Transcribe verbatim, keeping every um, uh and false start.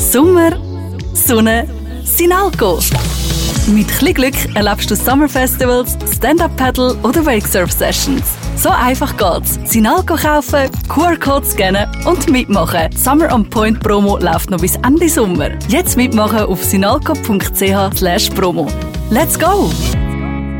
Sommer, Sonne, Sinalco. Mit chli Glück erlebst du Summer Festivals, Stand-Up-Paddle oder Wakesurf-Sessions. So einfach geht's. Sinalco kaufen, Q R-Code scannen und mitmachen. Die Summer on Point Promo läuft noch bis Ende Sommer. Jetzt mitmachen auf sinalco punkt c h slash promo. Let's go!